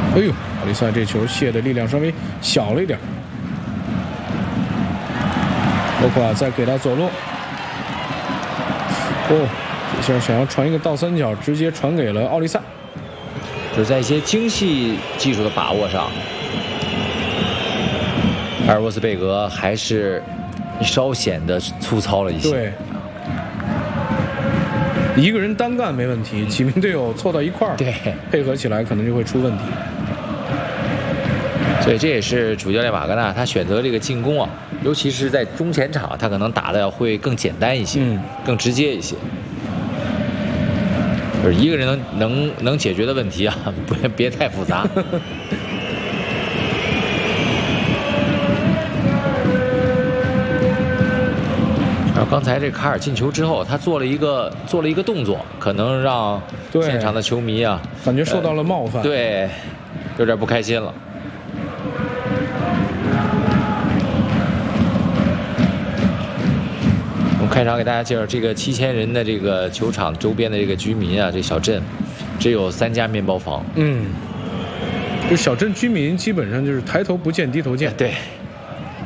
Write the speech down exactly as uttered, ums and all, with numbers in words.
哎呦，奥利萨这球卸的力量稍微小了一点。包括啊，再给他左路。哦，这下想要传一个倒三角，直接传给了奥利萨。 就是在一些精细技术的把握上，埃尔沃斯贝格还是稍显得粗糙了一些。 对。 一个人单干没问题，几名队友凑到一块儿， 对， 配合起来可能就会出问题。 所以这也是主教练瓦格纳他选择这个进攻啊，尤其是在中前场，他可能打的会更简单一些，嗯，更直接一些。就是一个人能能能解决的问题啊，别别太复杂。然后刚才这卡尔进球之后，他做了一个做了一个动作，可能让现场的球迷啊感觉受到了冒犯， 呃、对，有点不开心了。我们开场给大家介绍这个七千人的这个球场周边的这个居民啊，这小镇只有三家面包房。 嗯，就小镇居民基本上就是抬头不见低头见。 对。